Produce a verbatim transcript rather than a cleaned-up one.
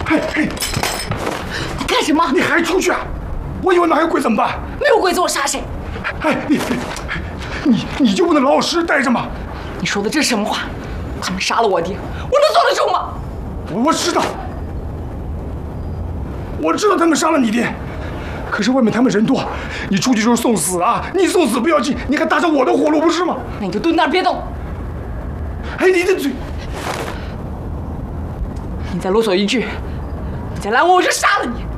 嘿嘿， 你干什么？ 你还出去啊？我以为哪有鬼怎么办？ 没有鬼子我杀谁？ 哎，你你你就不能老老实实待着吗？ 你说的这是什么话？他们杀了我爹，我能坐得住吗？ 我我知道，我知道他们杀了你爹，可是外面他们人多，你出去就是送死啊！你送死不要紧，你还搭上我的活路不是吗？ 那你就蹲那儿别动。 哎，你的嘴！ 你再啰嗦一句，你再拦我，我就杀了你！